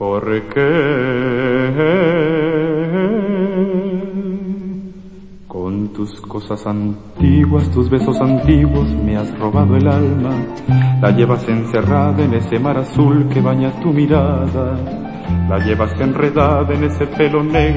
¿Por qué? Con tus cosas antiguas, tus besos antiguos, me has robado el alma. La llevas encerrada en ese mar azul que baña tu mirada. La llevas enredada en ese pelo negro